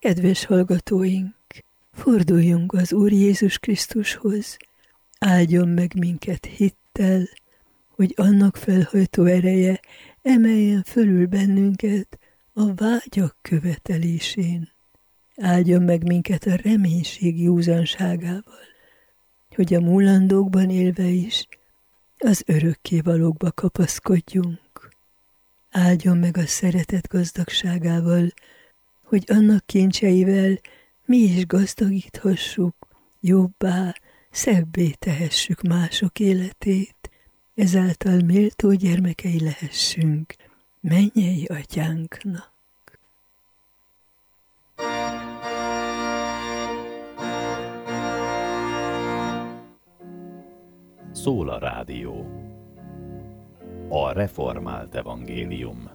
Kedves hallgatóink, forduljunk az Úr Jézus Krisztushoz, áldjon meg minket hittel, hogy annak felhajtó ereje emeljen fölül bennünket a vágyak követelésén. Áldjon meg minket a reménység józanságával, hogy a múlandókban élve is az örökkévalókba kapaszkodjunk. Áldjon meg a szeretet gazdagságával, hogy annak kincseivel mi is gazdagíthassuk, jobbá, szebbé tehessük mások életét, ezáltal méltó gyermekei lehessünk mennyei atyánknak. Szól a rádió. A reformált evangélium.